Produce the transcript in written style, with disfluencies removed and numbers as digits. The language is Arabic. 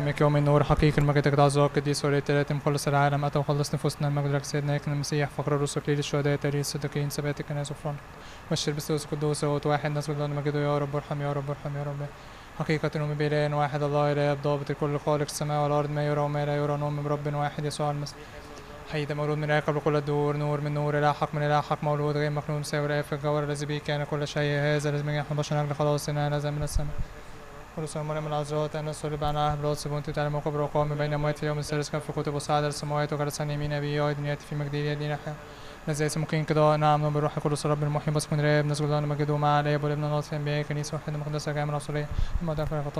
سلامك يوم النور حقيقي المجد أعزاء القديس ولي التلاتي مخلص العالم أتى وخلص نفوسنا المجد لك سيدنا يكن المسيح فخر الرسل ليل الشهداء تاريخ الصديقين ثبات الكنائس وفرن بشر بالثالوث القدوس وهو واحد نسجد الله مجده يا رب ارحم يا رب ارحم يا رب حقيقة نؤمن بإله واحد الله إله ضابط الكل خالق السماء والأرض ما يرى وما لا يرى نؤمن برب واحد يسوع المسيح حي مولود من الآب قبل كل الدهور نور من نور إله حق من إله حق مولود غير مخلوق مساوي الآب في الجوهر الذي به كان كل شيء هذا الذي من يحمل بشر أجل خلاصنا نزل من السماء ورسول مريم العذراء أن صلب عن عهد بلاد سبونت تعلم وقبر وقام بين الأموات في اليوم الثالث كان في كتب وصعد السماوات وجلس عن يمين أبيه أيضا يأتي في مجد يدين أحياء نزل مقيم كده نعم نؤمن بالروح القدس رب المحيي بس من راب نسجد الله نمجده مع الآب والابن والروح الأنبياء كنيسة واحدة مقدسة جامعة رسولية الموضوع